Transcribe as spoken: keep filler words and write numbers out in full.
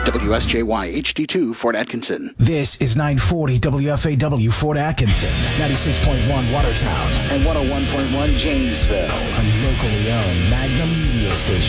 W S J Y H D two, Fort Atkinson. This is nine forty W F A W Fort Atkinson, ninety-six point one Watertown, and one oh one point one Janesville, a locally owned Magnum media station.